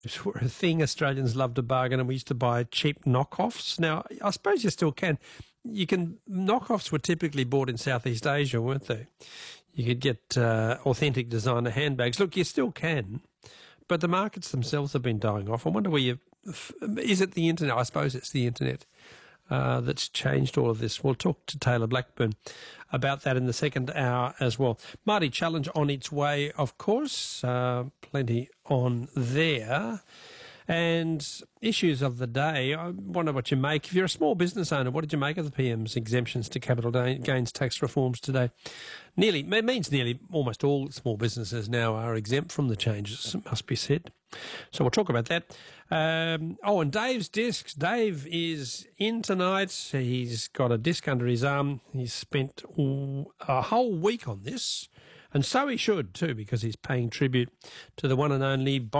were a thing. Australians loved to bargain, and we used to buy cheap knockoffs. Now, I suppose you still can. Knockoffs were typically bought in Southeast Asia, weren't they? You could get authentic designer handbags. Look, you still can, but the markets themselves have been dying off. I wonder where is it the internet? I suppose it's the internet that's changed all of this. We'll talk to Taylor Blackburn about that in the second hour as well. Māori Challenge on its way, of course. Plenty on there. And issues of the day, I wonder what you make. If you're a small business owner, what did you make of the PM's exemptions to capital gains tax reforms today? It means nearly almost all small businesses now are exempt from the changes, it must be said. So we'll talk about that. And Dave's discs. Dave is in tonight. He's got a disc under his arm. He's spent a whole week on this. And so he should too, because he's paying tribute to the one and only